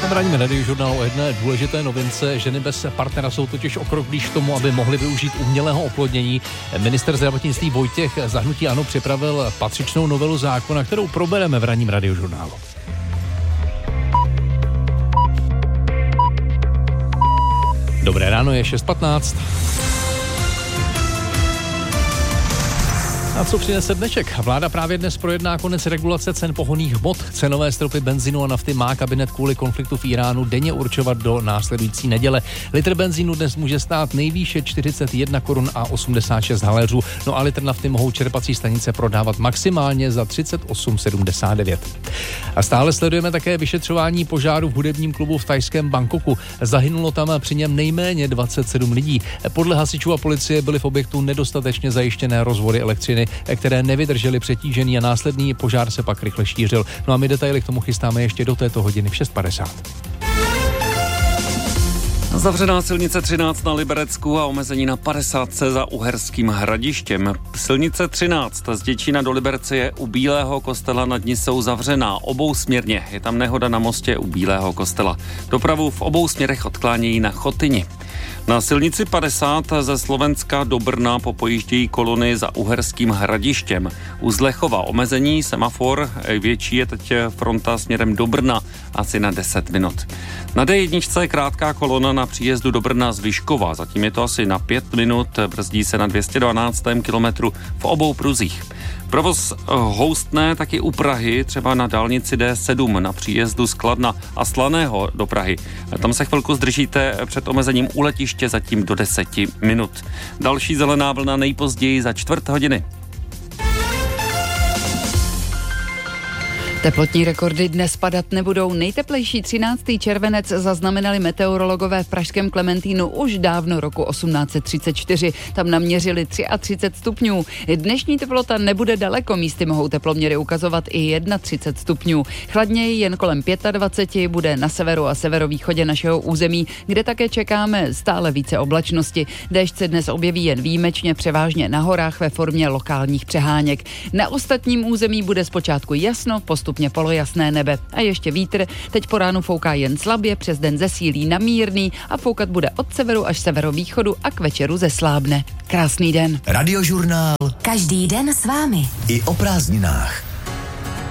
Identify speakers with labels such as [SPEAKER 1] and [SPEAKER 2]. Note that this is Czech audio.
[SPEAKER 1] Ranním radiožurnálu o jedné důležité novince. Ženy bez partnera jsou totiž o krok blíž k tomu, aby mohly využít umělého oplodnění. Ministr zdravotnictví Vojtěch za hnutí ANO připravil patřičnou novelu zákona, kterou probereme v Ranním radiožurnálu. Dobré ráno, je 6:15. A co přinese dnešek? Vláda právě dnes projedná konec regulace cen pohonných hmot. Cenové stropy benzínu a nafty má kabinet kvůli konfliktu v Iránu denně určovat do následující neděle. Litr benzínu dnes může stát nejvýše 41 korun a 86 haléřů, no a litr nafty mohou čerpací stanice prodávat maximálně za 38,79. A stále sledujeme také vyšetřování požáru v hudebním klubu v thajském Bangkoku. Zahynulo tam při něm nejméně 27 lidí. Podle hasičů a policie byly v objektu nedostatečně zajištěné rozvody elektřiny, které nevydržely přetížený a následný požár se pak rychle šířil. No a my detaily k tomu chystáme ještě do této hodiny v 6:50.
[SPEAKER 2] Zavřená silnice 13 na Liberecku a omezení na 50 za Uherským Hradištěm. Silnice 13 z Děčína do Liberce je u Bílého kostela nad ní jsou zavřená obousměrně. Je tam nehoda na mostě u Bílého kostela. Dopravu v obou směrech odklánějí na Chotyni. Na silnici 50 ze Slovenska do Brna popojíždějí kolony za Uherským Hradištěm. U Zlechova omezení semafor, větší je teď fronta směrem do Brna asi na 10 minut. Na D1 je krátká kolona na příjezdu do Brna z Vyškova, zatím je to asi na 5 minut, brzdí se na 212. kilometru v obou pruzích. Provoz houstné taky u Prahy, třeba na dálnici D7 na příjezdu z Kladna a Slaného do Prahy. Tam se chvilku zdržíte před omezením u letiště zatím do 10 minut. Další zelená vlna nejpozději za 1/4 hodiny.
[SPEAKER 3] Teplotní rekordy dnes padat nebudou. Nejteplejší 13. červenec zaznamenali meteorologové v pražském Klementínu už dávno roku 1834. Tam naměřili 33 stupňů. Dnešní teplota nebude daleko, místy mohou teploměry ukazovat i 31 stupňů. Chladněji jen kolem 25 bude na severu a severovýchodě našeho území, kde také čekáme stále více oblačnosti. Déšť se dnes objeví jen výjimečně, převážně na horách ve formě lokálních přeháněk. Na ostatním území bude zpočátku jasno, postupně polojasné nebe a ještě vítr. Teď po ránu fouká jen slabě, přes den zesílí na mírný a foukat bude od severu až severovýchodu a k večeru zeslábne. Krásný den.
[SPEAKER 4] Radiožurnál.
[SPEAKER 5] Každý den s vámi.
[SPEAKER 4] I o prázdninách.